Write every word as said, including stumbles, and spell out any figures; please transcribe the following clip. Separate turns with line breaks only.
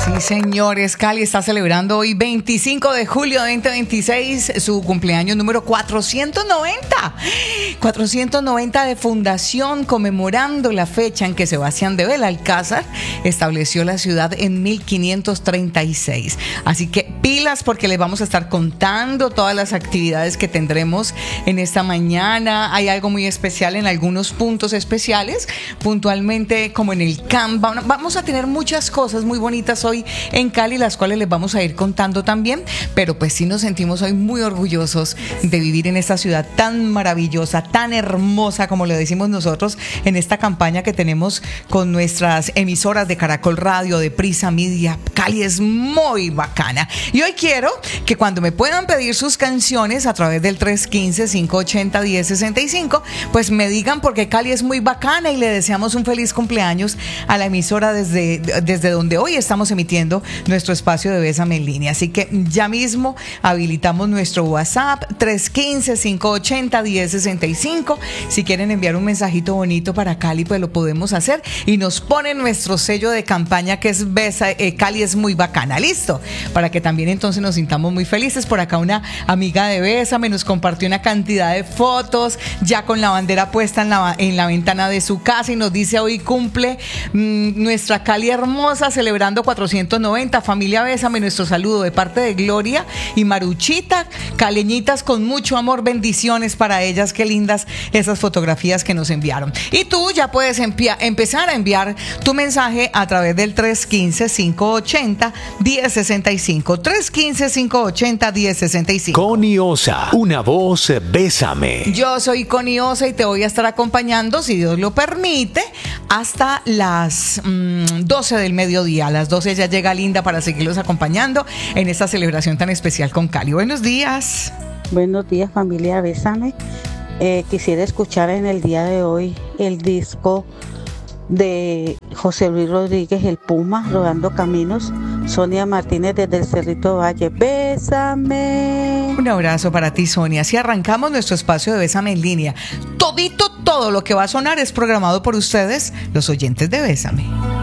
Sí, señores, Cali está celebrando hoy veinticinco de julio de veinte veintiséis su cumpleaños número cuatrocientos noventa. cuatrocientos noventa de fundación, conmemorando la fecha en que Sebastián de Belalcázar estableció la ciudad en mil quinientos treinta y seis. Así que pilas, porque les vamos a estar contando todas las actividades que tendremos en esta mañana. Hay algo muy especial en algunos puntos especiales, puntualmente como en el C A M. Vamos a tener muchas cosas muy bonitas hoy en Cali, las cuales les vamos a ir contando también, pero pues sí nos sentimos hoy muy orgullosos de vivir en esta ciudad tan maravillosa, tan hermosa, como le decimos nosotros en esta campaña que tenemos con nuestras emisoras de Caracol Radio, de Prisa Media. Cali es muy bacana. Y hoy quiero que cuando me puedan pedir sus canciones a través del tres uno cinco, cinco ocho cero, uno cero seis cinco, pues me digan porque Cali es muy bacana y le deseamos un feliz cumpleaños a la emisora desde, desde donde hoy estamos emitiendo nuestro espacio de Bésame en línea. Así que ya mismo habilitamos nuestro WhatsApp tres uno cinco, cinco ocho cero, uno cero seis cinco. Si quieren enviar un mensajito bonito para Cali, pues lo podemos hacer y nos ponen nuestro sello de campaña que es Besa, eh, Cali es muy bacana. Listo, para que también entonces nos sintamos muy felices. Por acá una amiga de Bésame nos compartió una cantidad de fotos ya con la bandera puesta en la, en la ventana de su casa y nos dice: hoy cumple mmm, nuestra Cali hermosa, celebrando cuatrocientos noventa. Familia Bésame, nuestro saludo de parte de Gloria y Maruchita, caleñitas con mucho amor, bendiciones para ellas. Qué lindas esas fotografías que nos enviaron. Y tú ya puedes empia- empezar a enviar tu mensaje a través del tres uno cinco, cinco ocho cero, uno cero seis cinco. tres uno cinco, cinco ocho cero, uno cero seis cinco.
Connie Osa, una voz Bésame.
Yo soy Connie Osa y te voy a estar acompañando, si Dios lo permite, hasta las mmm, doce del mediodía. A las doce ya llega Linda para seguirlos acompañando en esta celebración tan especial con Cali. Buenos días.
Buenos días, familia Bésame. Eh, quisiera escuchar en el día de hoy el disco de José Luis Rodríguez, El Puma, Rodando Caminos. Sonia Martínez desde el Cerrito Valle. Bésame.
Un abrazo para ti, Sonia. Así arrancamos nuestro espacio de Bésame en línea. Todito, todo lo que va a sonar es programado por ustedes, los oyentes de Bésame.